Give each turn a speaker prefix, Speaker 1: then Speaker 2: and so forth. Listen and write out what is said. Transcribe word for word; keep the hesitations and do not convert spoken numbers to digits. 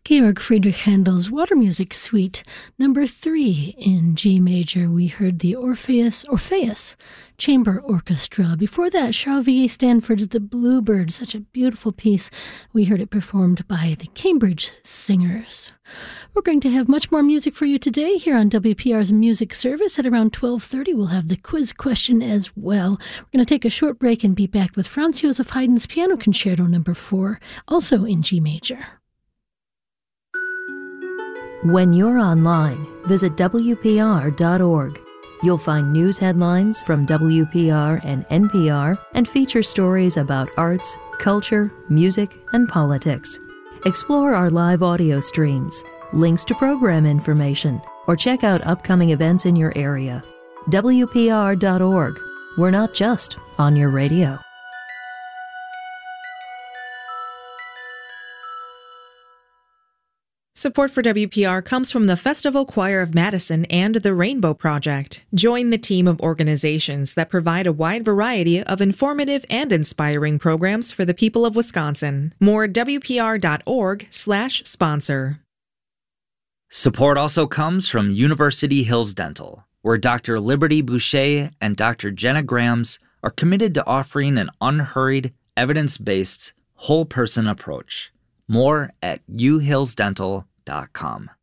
Speaker 1: Georg Friedrich Handel's Water Music Suite, number three in G major. We heard the Orpheus, Orpheus Chamber Orchestra. Before that, Xavier Stanford's The Bluebird, such a beautiful piece. We heard it performed by the Cambridge Singers. We're going to have much more music for you today here on W P R's Music Service. At around twelve thirty, we'll have the quiz question as well. We're going to take a short break and be back with Franz Joseph Haydn's Piano Concerto number four, also in G major.
Speaker 2: When you're online, visit W P R dot org. You'll find news headlines from W P R and N P R and feature stories about arts, culture, music, and politics. Explore our live audio streams, links to program information, or check out upcoming events in your area. W P R dot org. We're not just on your radio.
Speaker 3: Support for W P R comes from the Festival Choir of Madison and the Rainbow Project. Join the team of organizations that provide a wide variety of informative and inspiring programs for the people of Wisconsin. More W P R dot org slash sponsor.
Speaker 4: Support also comes from University Hills Dental, where Doctor Liberty Boucher and Doctor Jenna Grams are committed to offering an unhurried, evidence-based, whole-person approach. More at u hills dental dot com.